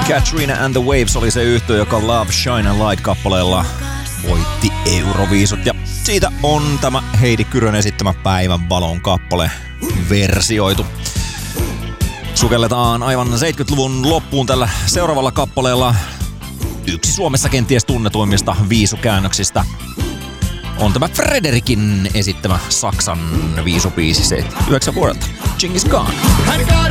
Katrina and the Waves oli se yhtye, joka Love, Shine and Light-kappaleella voitti Euroviisut. Ja siitä on tämä Heidi Kyrön esittämä Päivän valon kappale versioitu. Sukelletaan aivan 70-luvun loppuun tällä seuraavalla kappaleella. Yksi Suomessa kenties tunnetuimmista viisukäännöksistä on tämä Frederikin esittämä Saksan viisubiisi 9 vuodelta. Genghis Khan.